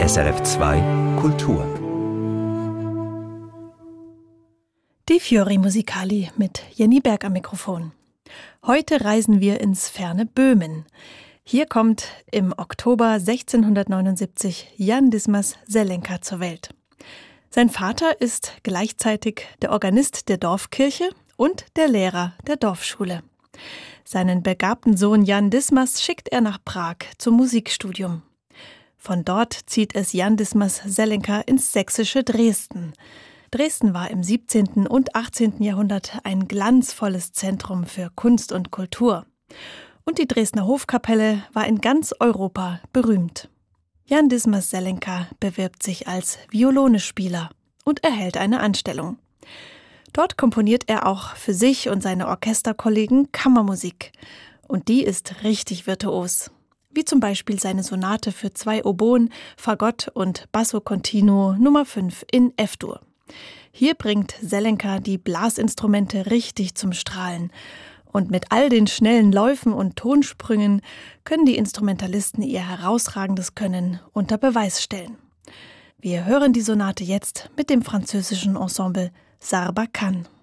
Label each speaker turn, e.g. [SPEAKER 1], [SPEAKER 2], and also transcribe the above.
[SPEAKER 1] SRF 2 Kultur.
[SPEAKER 2] Die Fiori Musicali mit Jenny Berg am Mikrofon. Heute reisen wir ins ferne Böhmen. Hier kommt im Oktober 1679 Jan Dismas Zelenka zur Welt. Sein Vater ist gleichzeitig der Organist der Dorfkirche und der Lehrer der Dorfschule. Seinen begabten Sohn Jan Dismas schickt er nach Prag zum Musikstudium. Von dort zieht es Jan Dismas Zelenka ins sächsische Dresden. Dresden war im 17. und 18. Jahrhundert ein glanzvolles Zentrum für Kunst und Kultur. Und die Dresdner Hofkapelle war in ganz Europa berühmt. Jan Dismas Zelenka bewirbt sich als Violinespieler und erhält eine Anstellung. Dort komponiert er auch für sich und seine Orchesterkollegen Kammermusik. Und die ist richtig virtuos. Wie zum Beispiel seine Sonate für 2 Oboen, Fagott und Basso Continuo Nummer 5 in F-Dur. Hier bringt Zelenka die Blasinstrumente richtig zum Strahlen. Und mit all den schnellen Läufen und Tonsprüngen können die Instrumentalisten ihr herausragendes Können unter Beweis stellen. Wir hören die Sonate jetzt mit dem französischen Ensemble Sarbacane.